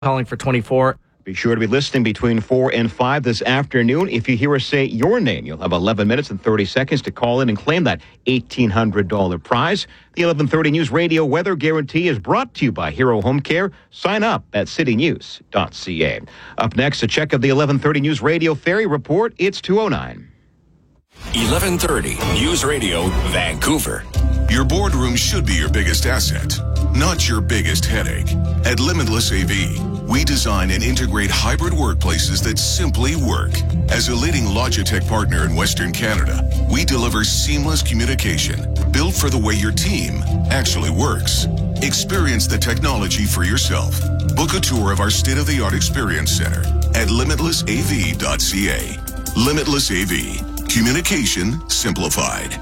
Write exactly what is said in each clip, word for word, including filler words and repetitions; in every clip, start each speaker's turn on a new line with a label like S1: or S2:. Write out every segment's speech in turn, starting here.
S1: calling for twenty-four.
S2: Be sure to be listening between four and five this afternoon. If you hear us say your name, you'll have eleven minutes and thirty seconds to call in and claim that eighteen hundred dollars prize. The eleven thirty News Radio Weather Guarantee is brought to you by Hero Home Care. Sign up at city news dot c a. Up next, a check of the eleven thirty News Radio Ferry Report. It's two oh nine.
S3: eleven thirty News Radio, Vancouver.
S4: Your boardroom should be your biggest asset, not your biggest headache. At Limitless A V, we design and integrate hybrid workplaces that simply work. As a leading Logitech partner in Western Canada, we deliver seamless communication built for the way your team actually works. Experience the technology for yourself. Book a tour of our state-of-the-art experience center at limitless a v dot c a. Limitless A V. Communication simplified.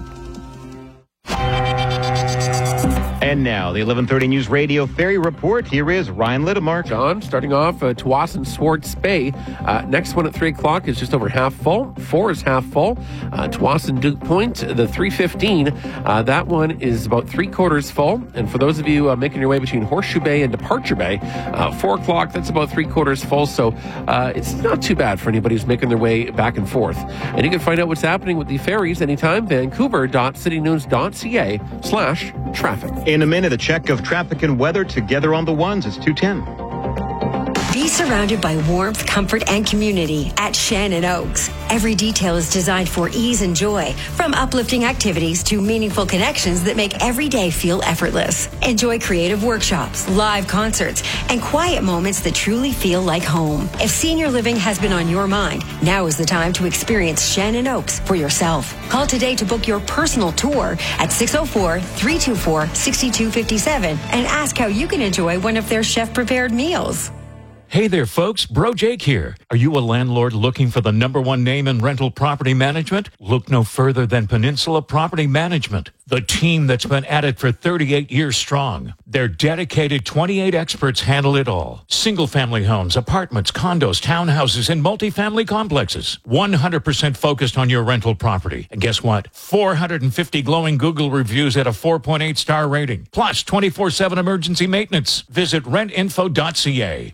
S2: And now, the eleven thirty News Radio Ferry Report. Here is Ryan Littemark.
S5: John, starting off, uh, Tsawwassen Swartz Bay. Uh, next one at three o'clock is just over half full. four is half full. Uh, Tsawwassen Duke Point, the three fifteen, uh, that one is about three quarters full. And for those of you uh, making your way between Horseshoe Bay and Departure Bay, uh, four o'clock, that's about three quarters full. So uh, it's not too bad for anybody who's making their way back and forth. And you can find out what's happening with the ferries anytime. Vancouver dot city news dot c a slash traffic.
S2: In a minute, a check of traffic and weather together on the ones. It's two ten.
S6: Be surrounded by warmth, comfort, and community at Shannon Oaks. Every detail is designed for ease and joy, from uplifting activities to meaningful connections that make every day feel effortless. Enjoy creative workshops, live concerts, and quiet moments that truly feel like home. If senior living has been on your mind, now is the time to experience Shannon Oaks for yourself. Call today to book your personal tour at six oh four, three two four, six two five seven and ask how you can enjoy one of their chef-prepared meals.
S7: Hey there, folks. Bro Jake here. Are you a landlord looking for the number one name in rental property management? Look no further than Peninsula Property Management, the team that's been at it for thirty-eight years strong. Their dedicated twenty-eight experts handle it all. Single-family homes, apartments, condos, townhouses, and multifamily complexes. one hundred percent focused on your rental property. And guess what? four hundred fifty glowing Google reviews at a four point eight star rating. Plus twenty-four seven emergency maintenance. Visit rent info dot c a.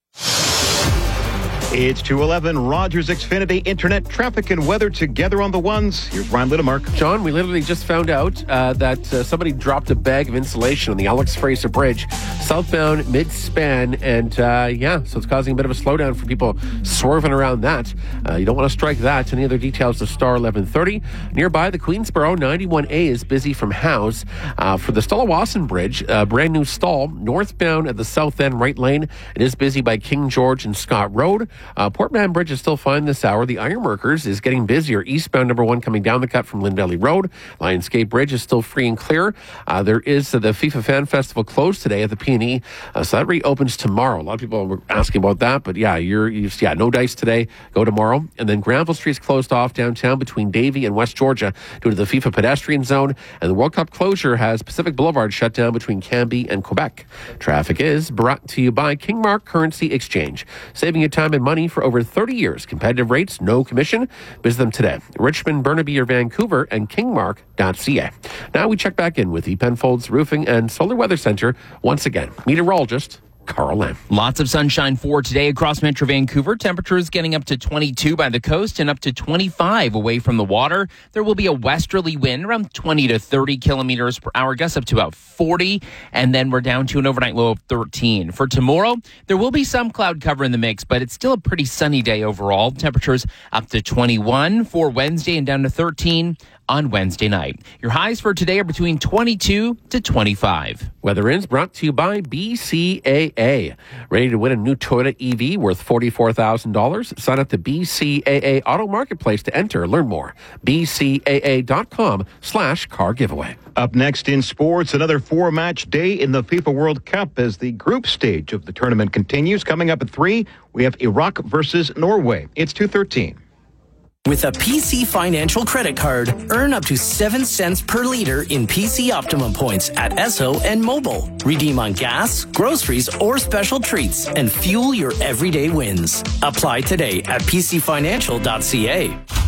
S2: It's two eleven, Rogers Xfinity Internet traffic and weather together on the ones. Here's Ryan Littemark.
S5: John, we literally just found out uh, that uh, somebody dropped a bag of insulation on the Alex Fraser Bridge, southbound mid-span, and uh, yeah, so it's causing a bit of a slowdown for people swerving around that. Uh, you don't want to strike that. Any other details to Star eleven thirty. Nearby, the Queensboro ninety-one A is busy from Howes. Uh, for the Stillwassen Bridge, uh, brand new stall, northbound at the south end right lane. It is busy by King George and Scott Road. Uh, Port Mann Bridge is still fine this hour. The Ironworkers is getting busier. Eastbound number one coming down the cut from Lynn Valley Road. Lionsgate Bridge is still free and clear. Uh, there is uh, the FIFA Fan Festival closed today at the P and E, uh, so that reopens tomorrow. A lot of people were asking about that, but yeah, you're, you're yeah, no dice today. Go tomorrow. And then Granville Street's closed off downtown between Davie and West Georgia due to the FIFA pedestrian zone. And the World Cup closure has Pacific Boulevard shut down between Cambie and Quebec. Traffic is brought to you by Kingmark Currency Exchange, saving you time and money for over thirty years. Competitive rates, no commission. Visit them today. Richmond, Burnaby, or Vancouver, and kingmark dot c a. Now we check back in with the Penfolds Roofing and Solar Weather Center once again. Meteorologist Carl Lamb.
S8: Lots of sunshine for today across Metro Vancouver. Temperatures getting up to twenty-two by the coast and up to twenty-five away from the water. There will be a westerly wind around twenty to thirty kilometers per hour, gusts up to about forty, and then we're down to an overnight low of thirteen. For tomorrow, there will be some cloud cover in the mix, but it's still a pretty sunny day overall. Temperatures up to twenty-one for Wednesday and down to thirteen on Wednesday night. Your highs for today are between twenty-two to twenty-five.
S5: Weather is brought to you by B C A A. Ready to win a new Toyota E V worth forty-four thousand dollars? Sign up to B C A A Auto Marketplace to enter. Learn more. B C A A dot com slash car giveaway.
S2: Up next in sports, another four-match day in the FIFA World Cup as the group stage of the tournament continues. Coming up at three, we have Iraq versus Norway. It's two thirteen.
S9: With a P C Financial credit card, earn up to seven cents per liter in P C Optimum points at Esso and Mobile. Redeem on gas, groceries, or special treats and fuel your everyday wins. Apply today at p c financial dot c a.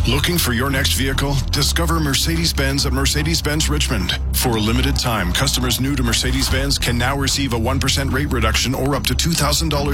S4: Looking for your next vehicle? Discover Mercedes-Benz at Mercedes-Benz Richmond. For a limited time, customers new to Mercedes-Benz can now receive a one percent rate reduction or up to two thousand dollars